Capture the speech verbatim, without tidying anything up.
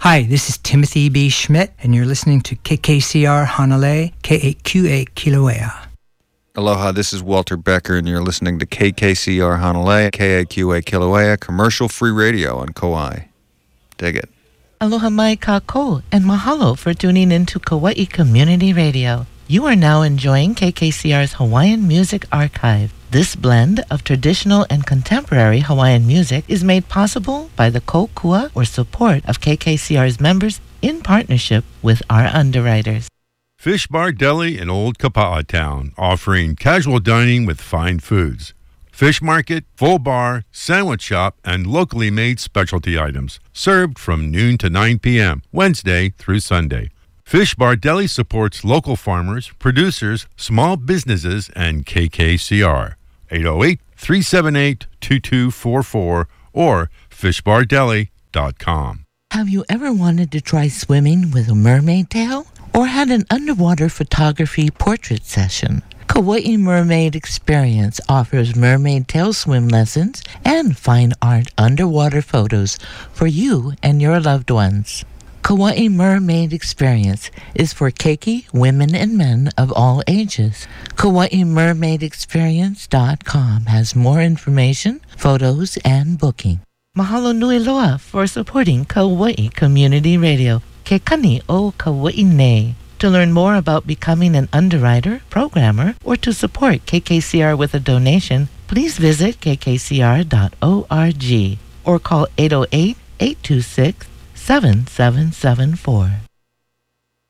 Hi, this is Timothy B. Schmidt, and you're listening to K K C R Hanalei, K A Q A Kilauea. Aloha, this is Walter Becker, and you're listening to K K C R Hanalei, K A Q A Kilauea, commercial-free radio on Kauai. Dig it. Aloha mai kako, and mahalo for tuning into Kauai Community Radio. You are now enjoying K K C R's Hawaiian Music Archive. This blend of traditional and contemporary Hawaiian music is made possible by the kokua or support of K K C R's members in partnership with our underwriters. Fish Bar Deli in Old Kapa'a Town, offering casual dining with fine foods. Fish market, full bar, sandwich shop, and locally made specialty items. Served from noon to nine p.m., Wednesday through Sunday. Fish Bar Deli supports local farmers, producers, small businesses, and K K C R. eight oh eight, three seven eight, two two four four or fish bar deli dot com. Have you ever wanted to try swimming with a mermaid tail? Or had an underwater photography portrait session? Kauai Mermaid Experience offers mermaid tail swim lessons and fine art underwater photos for you and your loved ones. Kauai Mermaid Experience is for keiki women and men of all ages. Kauai Mermaid Experience dot com has more information, photos, and booking. Mahalo nui loa for supporting Kauai Community Radio. Ke kani o Kauai nei. To learn more about becoming an underwriter, programmer, or to support K K C R with a donation, please visit K K C R dot org or call eight oh eight, eight two six, seven seven seven four.